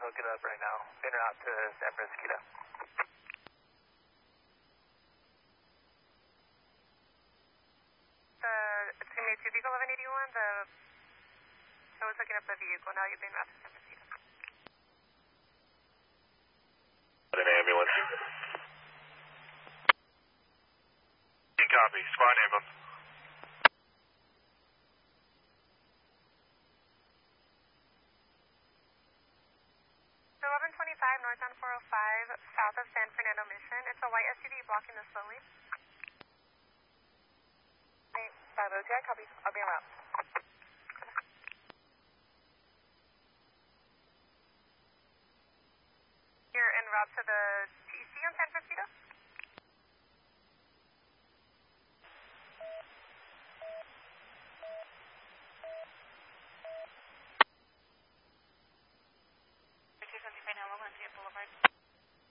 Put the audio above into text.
hook it up right now. In or out to San Francisco. It's going to be 2 vehicle 1181. I was hooking up the vehicle. Now you've been routed to San Francisco. An ambulance. Copy. Spot ambulance. 1125 northbound 405, south of San Fernando Mission. It's a white SUV blocking the slow lane. 502, I copy. I'll be en route. You're en route to the TC on San Francisco?